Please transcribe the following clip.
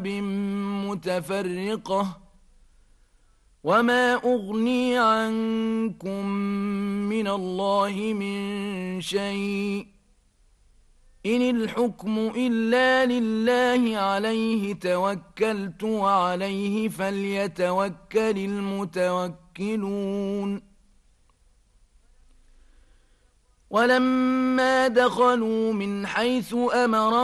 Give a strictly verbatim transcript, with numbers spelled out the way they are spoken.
متفرقة وما أغني عنكم من الله من شيء إن الحكم إلا لله عليه توكلت وعليه فليتوكل المتوكلون ولما دخلوا من حيث أمرهم